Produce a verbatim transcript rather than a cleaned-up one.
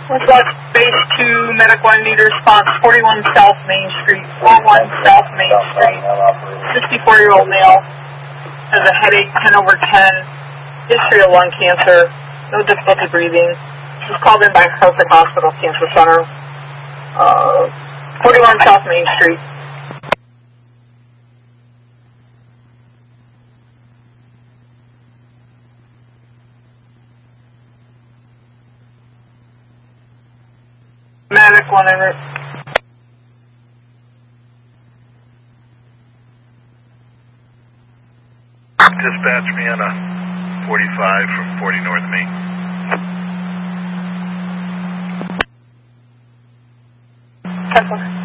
Northwest Base two, Medic one, need a response, forty-one South Main Street, forty-one South Main Street, sixty-four-year-old male, has a headache, ten over ten, history of lung cancer, no difficulty breathing. This was called in by Hartford Hospital Cancer Center, uh, forty-one South Main Street. Medic one en route. Dispatch me on a forty-five from forty North Main. ten four.